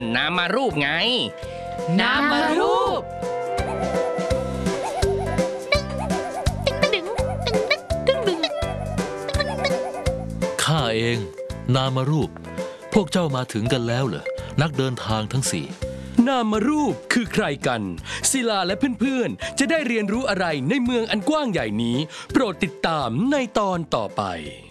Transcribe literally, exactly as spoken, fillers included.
นามารูปไงนามารูปข้าเองนามารูปพวกเจ้ามาถึงกันแล้วเหรอนักเดินทางทั้งสี่นามารูปคือใครกันศิลาและเพื่อนๆจะได้เรียนรู้อะไรในเมืองอันกว้างใหญ่นี้โปรดติดตามในตอนต่อไป